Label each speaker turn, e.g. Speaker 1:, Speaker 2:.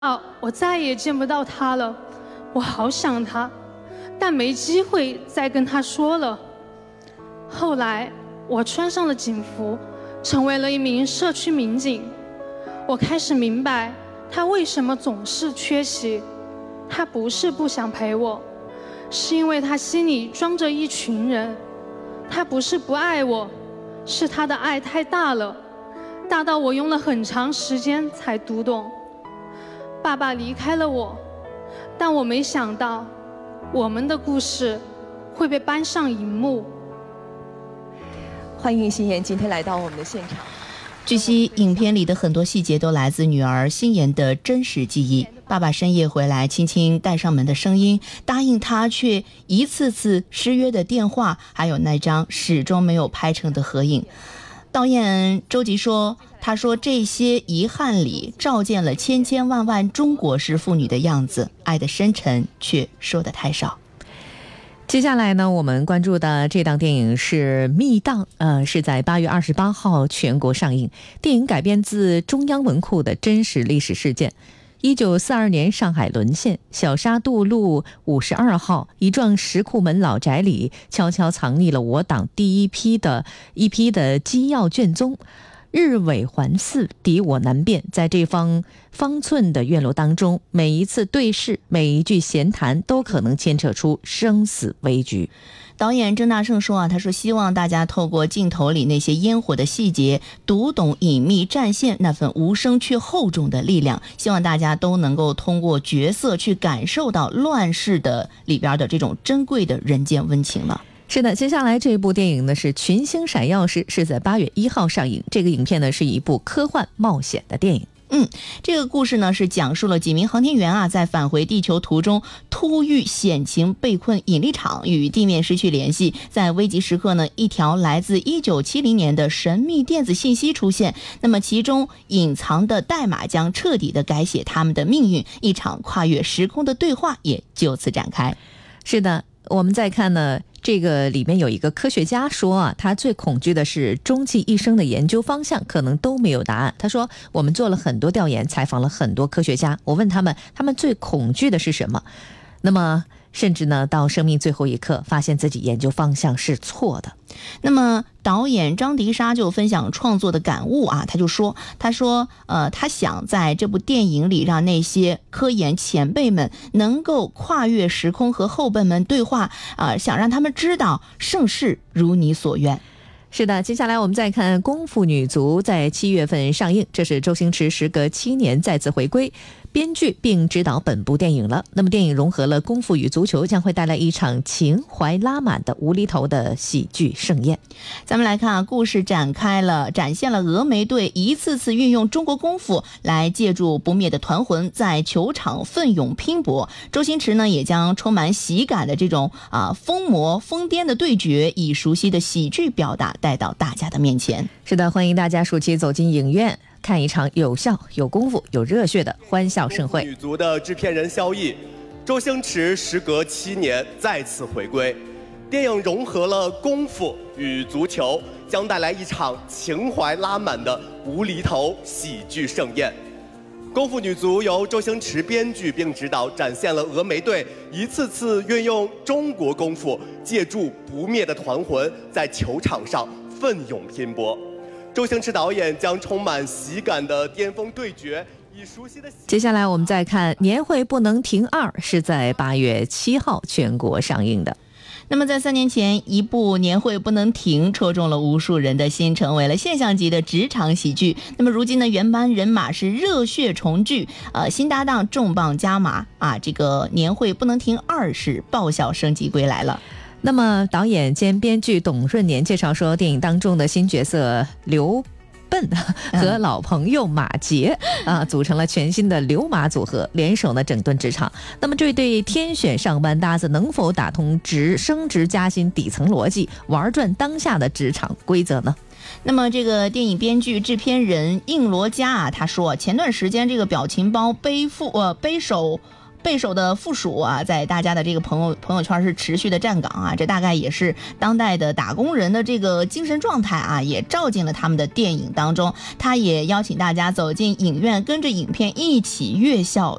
Speaker 1: 我再也见不到他了，我好想他，但没机会再跟他说了。后来我穿上了警服，成为了一名社区民警。我开始明白他为什么总是缺席。他不是不想陪我，是因为他心里装着一群人。他不是不爱我，是他的爱太大了，大到我用了很长时间才读懂。爸爸离开了我，但我没想到我们的故事会被搬上荧幕。
Speaker 2: 欢迎心妍今天来到我们的现场。
Speaker 3: 据悉，影片里的很多细节都来自女儿心妍的真实记忆。爸爸深夜回来，轻轻带上门的声音，答应他却一次次失约的电话，还有那张始终没有拍成的合影。导演周吉说，他说这些遗憾里照见了千千万万中国式妇女的样子，爱的深沉却说得太少。
Speaker 4: 接下来呢，我们关注的这档电影是《密档》，是在8月28号全国上映。电影改编自中央文库的真实历史事件。1942年上海沦陷，小沙渡路52号一幢石库门老宅里悄悄藏匿了我党第一批的机要卷宗。日伪环伺，敌我难辨，在这方寸的院落当中，每一次对视，每一句闲谈，都可能牵扯出生死危局。
Speaker 3: 导演郑大圣说他说希望大家透过镜头里那些烟火的细节，读懂隐秘战线那份无声却厚重的力量，希望大家都能够通过角色去感受到乱世的里边的这种珍贵的人间温情了。
Speaker 4: 是的，接下来这部电影呢是《群星闪耀时》，是在8月1号上映。这个影片呢是一部科幻冒险的电影。
Speaker 3: 这个故事呢是讲述了几名航天员在返回地球途中突遇险情，被困引力场，与地面失去联系。在危急时刻呢，一条来自1970年的神秘电子信息出现，那么其中隐藏的代码将彻底的改写他们的命运，一场跨越时空的对话也就此展开。
Speaker 4: 是的，我们再看呢，这个里面有一个科学家说他最恐惧的是终其一生的研究方向可能都没有答案。他说，我们做了很多调研，采访了很多科学家，我问他们最恐惧的是什么？那么甚至呢，到生命最后一刻，发现自己研究方向是错的。
Speaker 3: 那么导演张迪沙就分享创作的感悟他说他想在这部电影里让那些科研前辈们能够跨越时空和后辈们对话想让他们知道盛世如你所愿。
Speaker 4: 是的，接下来我们再看《功夫女足》在7月份上映，这是周星驰时隔7年再次回归，编剧并执导本部电影了。那么电影融合了功夫与足球，将会带来一场情怀拉满的无厘头的喜剧盛宴。
Speaker 3: 咱们来看故事展现了峨眉队一次次运用中国功夫来借助不灭的团魂，在球场奋勇拼搏。周星驰呢也将充满喜感的这种疯魔疯癫的对决，以熟悉的喜剧表达带到大家的面前。
Speaker 4: 是的，欢迎大家暑期走进影院，看一场有笑、有功夫、有热血的欢笑盛会。
Speaker 5: 女足的制片人萧毅，周星驰时隔7年再次回归，电影融合了功夫与足球，将带来一场情怀拉满的无厘头喜剧盛宴。功夫女足由周星驰编剧并执导，展现了峨眉队一次次运用中国功夫，借助不灭的团魂，在球场上奋勇拼搏。周星驰导演将充满喜感的巅峰对决，以熟悉的。
Speaker 4: 接下来我们再看《年会不能停2》，是在8月7号全国上映的。
Speaker 3: 那么在3年前，一部《年会不能停》戳中了无数人的心，成为了现象级的职场喜剧。那么如今呢，原班人马是热血重聚，新搭档重磅加码这个《年会不能停2》是爆笑升级归来了。
Speaker 4: 那么导演兼编剧董润年介绍说，电影当中的新角色刘笨和老朋友马杰组成了全新的刘马组合，联手呢整顿职场。那么这对天选上班搭子能否打通升职加薪底层逻辑，玩转当下的职场规则呢？
Speaker 3: 那么这个电影编剧制片人应罗佳他说，前段时间这个表情包背手备受的附属啊，在大家的这个朋友圈是持续的站岗啊，这大概也是当代的打工人的这个精神状态啊，也照进了他们的电影当中。他也邀请大家走进影院，跟着影片一起悦笑